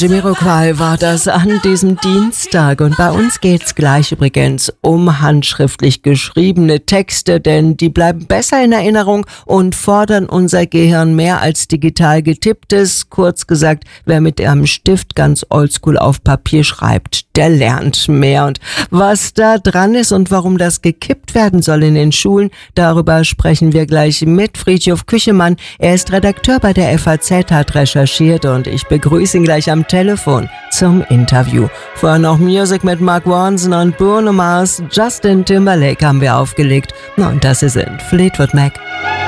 Jamiroquai war das an diesem Dienstag und bei uns geht's gleich übrigens um handschriftlich geschriebene Texte, denn die bleiben besser in Erinnerung und fordern unser Gehirn mehr als digital getipptes. Kurz gesagt, wer mit einem Stift ganz oldschool auf Papier schreibt, der lernt mehr. Und was da dran ist und warum das gekippt werden soll in den Schulen, darüber sprechen wir gleich mit Fridtjof Küchemann. Er ist Redakteur bei der FAZ, hat recherchiert und ich begrüße ihn gleich am Telefon zum Interview. Vorher noch Musik mit Mark Ronson und Bruno Mars. Justin Timberlake haben wir aufgelegt. Und das ist in Fleetwood Mac.